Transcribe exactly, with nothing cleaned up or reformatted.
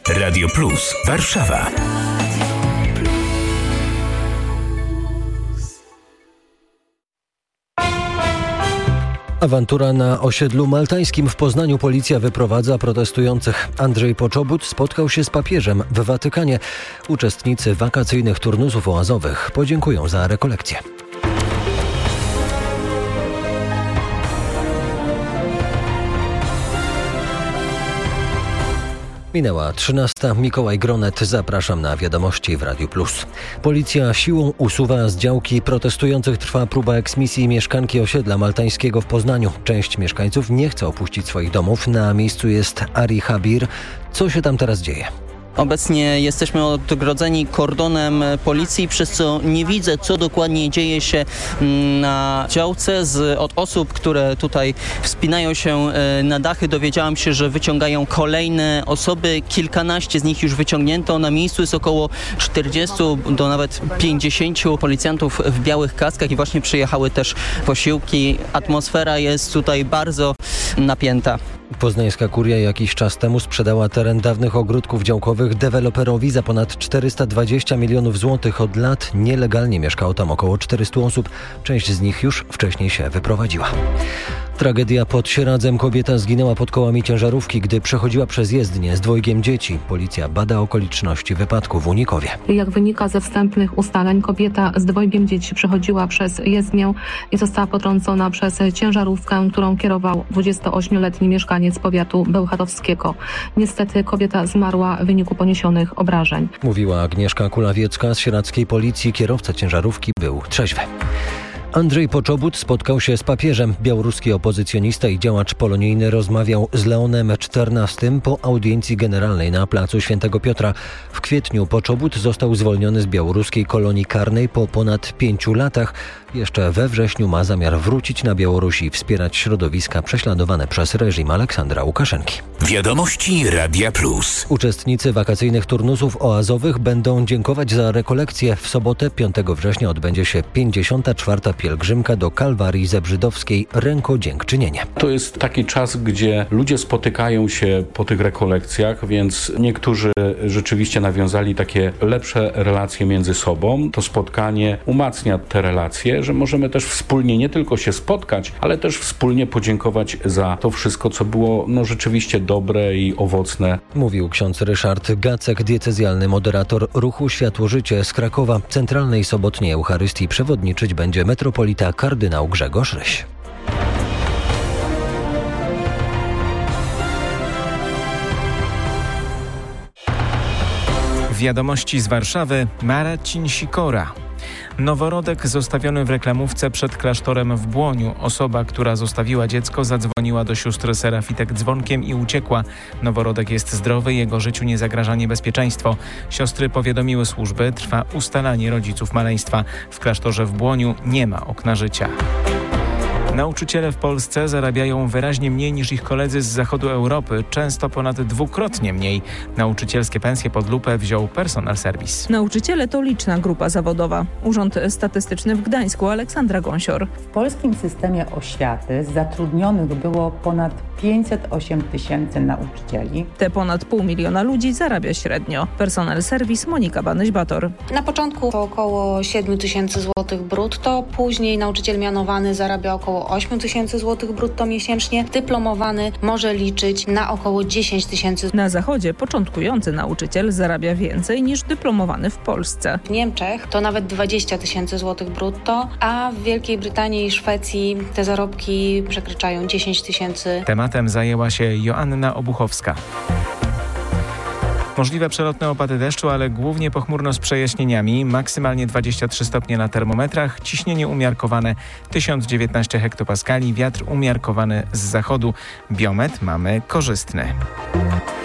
Radio Plus Warszawa. Awantura na osiedlu maltańskim w Poznaniu. Policja wyprowadza protestujących. Andrzej Poczobut spotkał się z papieżem w Watykanie. Uczestnicy wakacyjnych turnusów oazowych podziękują za rekolekcję. Minęła trzynasta. Mikołaj Gronet. Zapraszam na wiadomości w Radiu Plus. Policja siłą usuwa z działki protestujących. Trwa próba eksmisji mieszkanki osiedla maltańskiego w Poznaniu. Część mieszkańców nie chce opuścić swoich domów. Na miejscu jest Ari Habir. Co się tam teraz dzieje? Obecnie jesteśmy odgrodzeni kordonem policji, przez co nie widzę, co dokładnie dzieje się na działce. Z, od osób, które tutaj wspinają się na dachy, dowiedziałam się, że wyciągają kolejne osoby. Kilkanaście z nich już wyciągnięto. Na miejscu jest około czterdziestu do nawet pięćdziesięciu policjantów w białych kaskach i właśnie przyjechały też posiłki. Atmosfera jest tutaj bardzo napięta. Poznańska kuria jakiś czas temu sprzedała teren dawnych ogródków działkowych deweloperowi za ponad czterysta dwadzieścia milionów złotych. Od lat nielegalnie mieszkało tam około czterystu osób. Część z nich już wcześniej się wyprowadziła. Tragedia pod Sieradzem. Kobieta zginęła pod kołami ciężarówki, gdy przechodziła przez jezdnię z dwojgiem dzieci. Policja bada okoliczności wypadku w Unikowie. Jak wynika ze wstępnych ustaleń, kobieta z dwojgiem dzieci przechodziła przez jezdnię i została potrącona przez ciężarówkę, którą kierował dwudziestoośmioletni mieszkaniec powiatu bełchatowskiego. Niestety kobieta zmarła w wyniku poniesionych obrażeń. Mówiła Agnieszka Kulawiecka z sieradzkiej policji. Kierowca ciężarówki był trzeźwy. Andrzej Poczobut spotkał się z papieżem. Białoruski opozycjonista i działacz polonijny rozmawiał z Leonem czternastym po audiencji generalnej na placu Świętego Piotra. W kwietniu Poczobut został zwolniony z białoruskiej kolonii karnej po ponad pięciu latach. Jeszcze we wrześniu ma zamiar wrócić na Białoruś i wspierać środowiska prześladowane przez reżim Aleksandra Łukaszenki. Wiadomości Radia Plus. Uczestnicy wakacyjnych turnusów oazowych będą dziękować za rekolekcję. W sobotę piątego września odbędzie się pięćdziesiąta czwarta pielgrzymka do Kalwarii Zebrzydowskiej Rękodziękczynienie. To jest taki czas, gdzie ludzie spotykają się po tych rekolekcjach, więc niektórzy rzeczywiście nawiązali takie lepsze relacje między sobą. To spotkanie umacnia te relacje, że możemy też wspólnie nie tylko się spotkać, ale też wspólnie podziękować za to wszystko, co było no, rzeczywiście dobre i owocne. Mówił ksiądz Ryszard Gacek, diecezjalny moderator ruchu Światło-Życie z Krakowa. Centralnej sobotniej Eucharystii przewodniczyć będzie metropolita kardynał Grzegorz Ryś. Wiadomości z Warszawy. Marcin Sikora. Noworodek zostawiony w reklamówce przed klasztorem w Błoniu. Osoba, która zostawiła dziecko, zadzwoniła do sióstr Serafitek dzwonkiem i uciekła. Noworodek jest zdrowy, jego życiu nie zagraża niebezpieczeństwo. Siostry powiadomiły służby, trwa ustalanie rodziców maleństwa. W klasztorze w Błoniu nie ma okna życia. Nauczyciele w Polsce zarabiają wyraźnie mniej niż ich koledzy z zachodu Europy, często ponad dwukrotnie mniej. Nauczycielskie pensje pod lupę wziął Personal Service. Nauczyciele to liczna grupa zawodowa. Urząd Statystyczny w Gdańsku, Aleksandra Gąsior. W polskim systemie oświaty zatrudnionych było ponad pięćset osiem tysięcy nauczycieli. Te ponad pół miliona ludzi zarabia średnio. Personal Service, Monika Banyś-Bator. Na początku to około siedem tysięcy złotych brutto, później nauczyciel mianowany zarabia około osiem tysięcy złotych brutto miesięcznie. Dyplomowany może liczyć na około dziesięć tysięcy. Na zachodzie początkujący nauczyciel zarabia więcej niż dyplomowany w Polsce. W Niemczech to nawet dwadzieścia tysięcy złotych brutto, a w Wielkiej Brytanii i Szwecji te zarobki przekraczają dziesięć tysięcy. Tematem zajęła się Joanna Obuchowska. Możliwe przelotne opady deszczu, ale głównie pochmurno z przejaśnieniami. Maksymalnie dwadzieścia trzy stopnie na termometrach. Ciśnienie umiarkowane tysiąc dziewiętnaście hektopaskali. Wiatr umiarkowany z zachodu. Biometr mamy korzystny.